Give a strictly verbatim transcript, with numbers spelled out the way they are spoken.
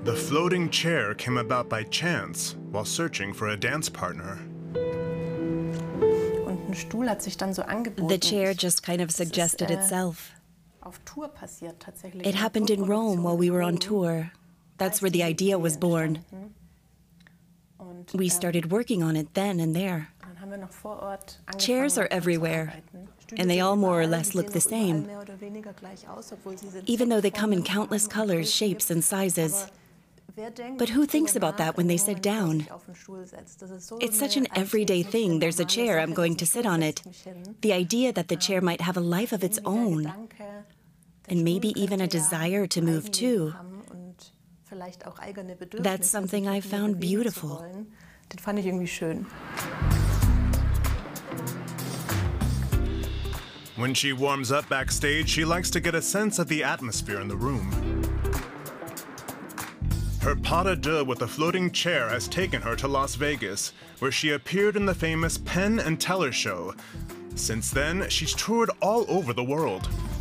The floating chair came about by chance while searching for a dance partner. Und ein Stuhl hat sich dann so angeboten. The chair just kind of suggested ist, äh, itself. auf Tour passiert tatsächlich. It happened in Rome while we were on tour. That's where the idea was born. Und, We ähm, started working on it then and there. dann haben wir noch vor Ort angefangen, Chairs are daran zu everywhere, arbeiten. and they all more or Stühle less sehen look the überall same, mehr oder weniger gleich aus, obwohl sie sind even though they come in Formen, countless Farben und colors, Größen shapes, and gibt. sizes. Aber wer denkt But who thinks darüber about that nach, when they in dem sit Moment, wo er down? sich auf den Stuhl setzt? Das ist so It's such eine an everyday alltägliche, thing. There's a normale chair, I'm Sache, going dass to ich sit on it. setze mich hin. The idea that the chair might have a life of its Weniger own, Gedanke, der and maybe Stuhl even a könnte ja desire to move Eigenleben too. haben und vielleicht auch eigene Bedürfnisse, That's something sich I mit mir found bewegen zu beautiful. wollen. Den fand ich irgendwie schön. When she warms up backstage, she likes to get a sense of the atmosphere in the room. Her pas de deux with a floating chair has taken her to Las Vegas, where she appeared in the famous Penn and Teller show. Since then, she's toured all over the world.